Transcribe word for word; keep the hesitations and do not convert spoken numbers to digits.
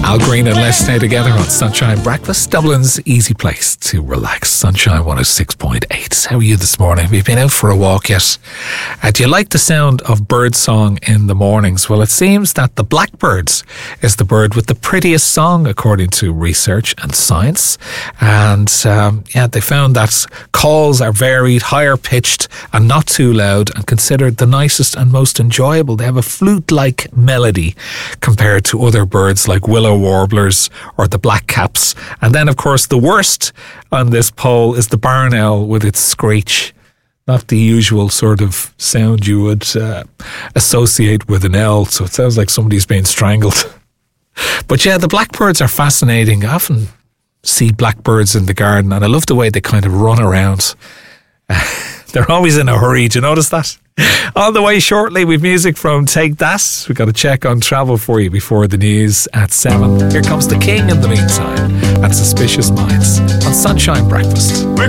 Al Green and Les stay together on Sunshine Breakfast, Dublin's easy place to relax. Sunshine one oh six point eight. How are you this morning? Have you been out for a walk yet? Uh, do you like the sound of bird song in the mornings? Well, it seems that the blackbird is the bird with the prettiest song, according to research and science. And um, yeah, they found that calls are varied, higher pitched and not too loud, and considered the nicest and most enjoyable. They have a flute-like melody compared to other birds like willow warblers or the blackcaps. And then, of course, the worst on this poll is the barn owl with its screech. Not the usual sort of sound you would uh, associate with an owl, so it sounds like somebody's being strangled. But yeah, the blackbirds are fascinating. I often see blackbirds in the garden, and I love the way they kind of run around. They're always in a hurry. Do you notice that? On the way shortly, we've music from Take That. We've got a check on travel for you before the news at seven. Here comes The King in the meantime, and Suspicious Minds on Sunshine Breakfast. We're